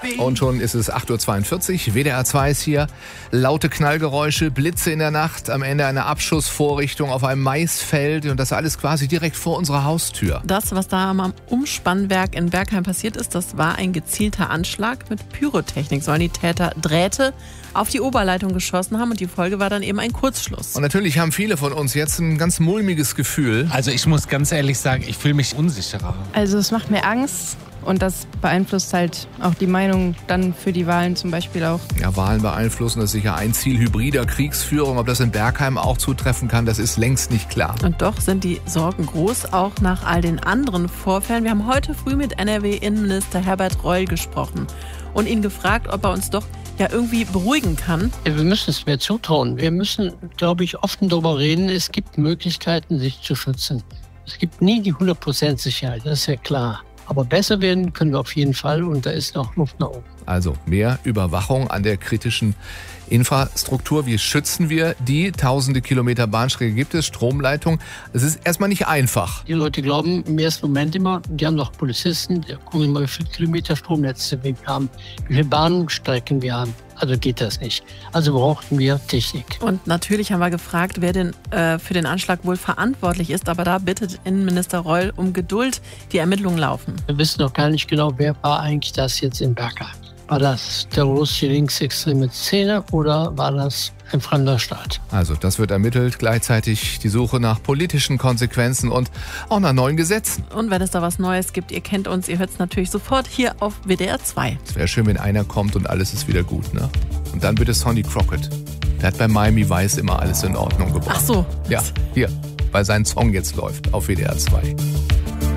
Und schon ist es 8.42 Uhr. WDR 2 ist hier. Laute Knallgeräusche, Blitze in der Nacht, am Ende eine Abschussvorrichtung auf einem Maisfeld und das alles quasi direkt vor unserer Haustür. Das, was da am Umspannwerk in Bergheim passiert ist, das war ein gezielter Anschlag. Mit Pyrotechnik sollen die Täter Drähte auf die Oberleitung geschossen haben und die Folge war dann eben ein Kurzschluss. Und natürlich haben viele von uns jetzt ein ganz mulmiges Gefühl. Also ich muss ganz ehrlich sagen, ich fühle mich unsicherer. Also es macht mir Angst und das beeinflusst halt auch die Meinung dann für die Wahlen zum Beispiel auch. Ja, Wahlen beeinflussen, das ist sicher ein Ziel hybrider Kriegsführung. Ob das in Bergheim auch zutreffen kann, das ist längst nicht klar. Und doch sind die Sorgen groß, auch nach all den anderen Vorfällen. Wir haben heute früh mit NRW-Innenminister Herbert Reul gesprochen und ihn gefragt, ob er uns doch irgendwie beruhigen kann. Ja, wir müssen es mehr zutrauen. Wir müssen, glaube ich, offen darüber reden. Es gibt Möglichkeiten, sich zu schützen. Es gibt nie die 100% Sicherheit, das ist ja klar. Aber besser werden können wir auf jeden Fall und da ist noch Luft nach oben. Also mehr Überwachung an der kritischen Infrastruktur. Wie schützen wir die? Tausende Kilometer Bahnstrecke gibt es, Stromleitung. Es ist erstmal nicht einfach. Die Leute glauben im ersten Moment immer, die haben noch Polizisten, die gucken immer, wie viele Kilometer Stromnetze wir haben, wie viele Bahnstrecken wir haben. Also geht das nicht. Also brauchten wir Technik. Und natürlich haben wir gefragt, wer denn für den Anschlag wohl verantwortlich ist. Aber da bittet Innenminister Reul um Geduld. Die Ermittlungen laufen. Wir wissen noch gar nicht genau, wer war eigentlich das jetzt in Bergheim. War das der russische linksextreme Szene oder war das ein fremder Staat? Also das wird ermittelt, gleichzeitig die Suche nach politischen Konsequenzen und auch nach neuen Gesetzen. Und wenn es da was Neues gibt, ihr kennt uns, ihr hört es natürlich sofort hier auf WDR 2. Es wäre schön, wenn einer kommt und alles ist wieder gut, ne? Und dann bitte Sonny Crockett. Der hat bei Miami Vice immer alles in Ordnung gebracht. Ach so. Ja, hier, weil sein Song jetzt läuft auf WDR 2.